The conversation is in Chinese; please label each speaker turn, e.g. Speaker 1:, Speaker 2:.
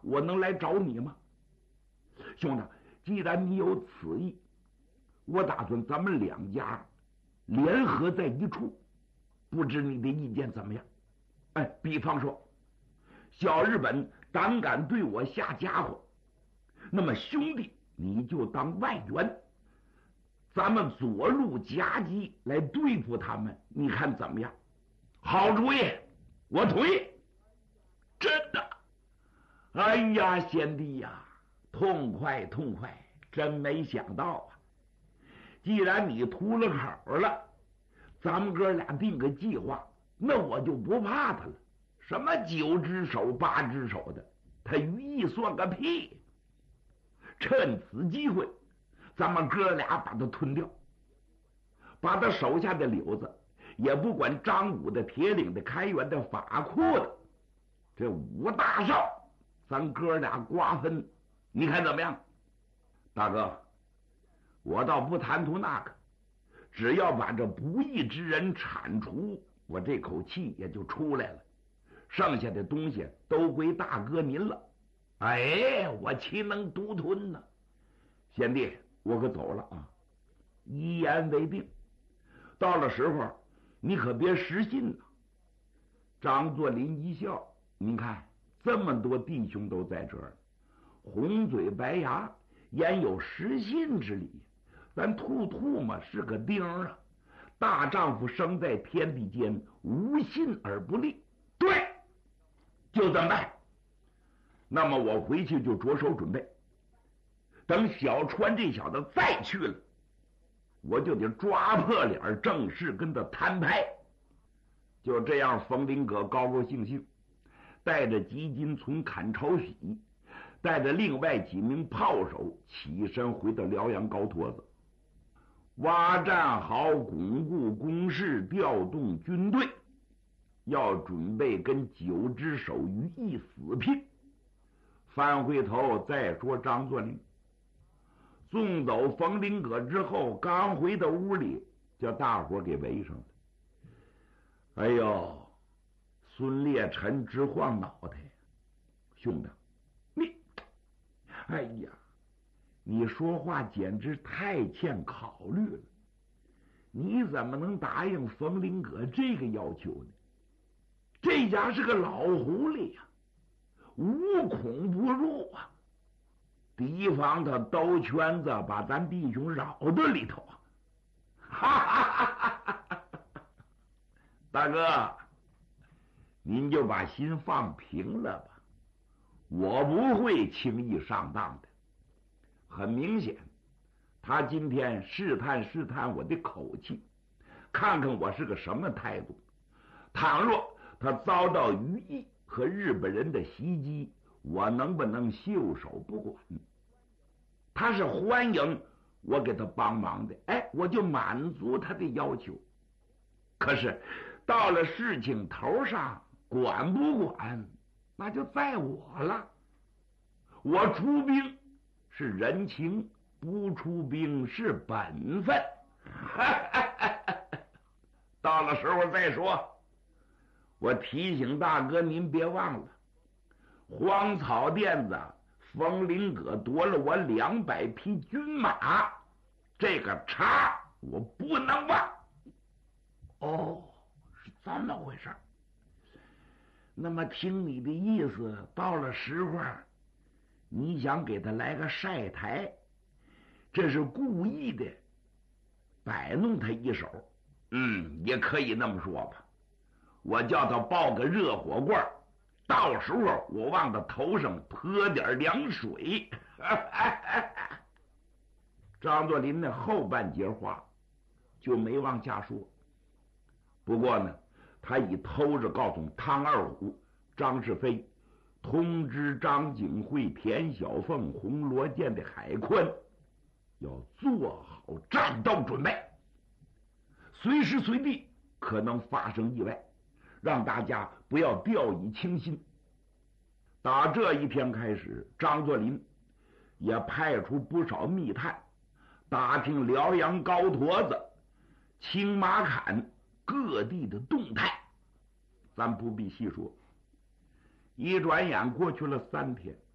Speaker 1: 我能来找你吗？兄弟，既然你有此意，我打算咱们两家联合在一处，不知你的意见怎么样？哎，比方说，小日本胆敢对我下家伙，那么兄弟你就当外援，咱们左路夹击来对付他们，你看怎么样？好主意，我同意。真的，哎呀，贤弟呀，痛快痛快！真没想到啊！既然你吐了口了，咱们哥俩定个计划，那我就不怕他了。什么9只手8只手的，他于意算个屁！趁此机会，咱们哥俩把他吞掉，把他手下的柳子，也不管张武的、铁岭的、开元的、法库的，这5大少，咱哥俩瓜分，你看怎么样？大哥，我倒不贪图那个，只要把这不义之人铲除，我这口气也就出来了。剩下的东西都归大哥您了。哎，我岂能独吞呢？贤弟，我可走了啊！一言为定，到了时候你可别失信呐。张作霖一笑，您看这么多弟兄都在这儿，红嘴白牙，焉有失信之理？咱兔嘛是个钉啊！大丈夫生在天地间，无信而不立。对，就这么办。那么我回去就着手准备，等小川这小子再去了，我就得抓破脸正式跟他摊牌。就这样，冯林阁高高兴兴带着吉金从砍朝喜，带着另外几名炮手起身回到辽阳高坨子，挖战壕，巩固工事，调动军队，要准备跟9只手于一死拼。翻回头再说张作霖，送走冯林阁之后，刚回到屋里，叫大伙给围上了。哎呦，孙烈臣直晃脑袋，兄弟，哎呀，你说话简直太欠考虑了。你怎么能答应冯林阁这个要求呢？这家是个老狐狸呀，无孔不入啊！提防他兜圈子把咱弟兄扰到里头啊！哈哈哈哈哈！大哥，您就把心放平了吧，我不会轻易上当的。很明显，他今天试探我的口气，看看我是个什么态度。倘若他遭到于毅和日本人的袭击，我能不能袖手不管？他是欢迎我给他帮忙的，哎，我就满足他的要求。可是到了事情头上，管不管那就在我了。我出兵是人情，不出兵是本分。到了时候再说。我提醒大哥您别忘了，荒草甸子冯林阁夺了我200匹军马，这个茬我不能忘。哦，是这么回事。那么听你的意思，到了时候你想给他来个晒台，这是故意的摆弄他一手。也可以那么说吧。我叫他抱个热火罐，到时候我往他头上泼点凉水。张作霖的后半截话就没往下说。不过呢，他已偷着告诉汤二虎、张世飞，通知张景惠、田小凤、红罗舰的海宽，要做好战斗准备，随时随地可能发生意外，让大家不要掉以轻心。打这一天开始，张作霖也派出不少密探，打听辽阳高坨子、青马坎各地的动态。咱不必细说，一转眼过去了3天，